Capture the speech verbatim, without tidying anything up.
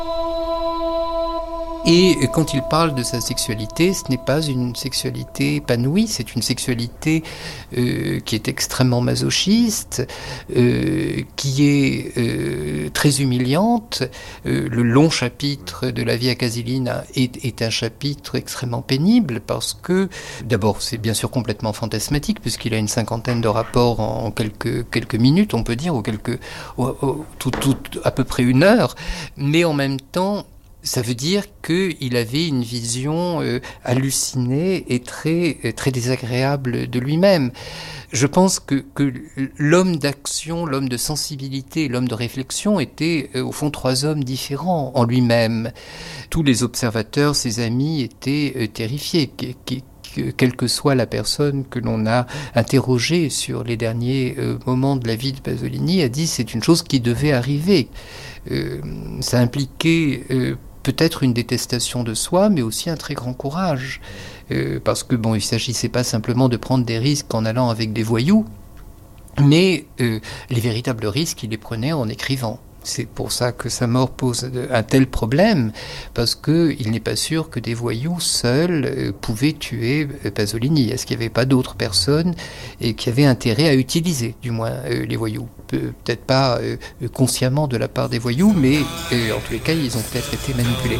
Et quand il parle de sa sexualité, ce n'est pas une sexualité épanouie, c'est une sexualité euh, qui est extrêmement masochiste, euh, qui est euh, très humiliante. Euh, le long chapitre de la vie à Casilina est, est un chapitre extrêmement pénible parce que, d'abord, c'est bien sûr complètement fantasmatique puisqu'il a une cinquantaine de rapports en quelques, quelques minutes, on peut dire, ou quelques, ou, ou, tout, tout, à peu près une heure, mais en même temps, ça veut dire qu'il avait une vision euh, hallucinée et très, très désagréable de lui-même. Je pense que, que l'homme d'action, l'homme de sensibilité, l'homme de réflexion étaient euh, au fond trois hommes différents en lui-même. Tous les observateurs, ses amis, étaient euh, terrifiés. Qui, qui, quelle que soit la personne que l'on a interrogée sur les derniers euh, moments de la vie de Pasolini, a dit que c'est une chose qui devait arriver. Euh, ça impliquait euh, peut-être une détestation de soi, mais aussi un très grand courage. Euh, parce que, bon, il ne s'agissait pas simplement de prendre des risques en allant avec des voyous, mais euh, les véritables risques, il les prenait en écrivant. C'est pour ça que sa mort pose un tel problème, parce qu'il n'est pas sûr que des voyous seuls euh, pouvaient tuer Pasolini. Est-ce qu'il n'y avait pas d'autres personnes et qui avaient intérêt à utiliser, du moins, euh, les voyous? Pe- Peut-être pas euh, consciemment de la part des voyous, mais euh, en tous les cas, ils ont peut-être été manipulés.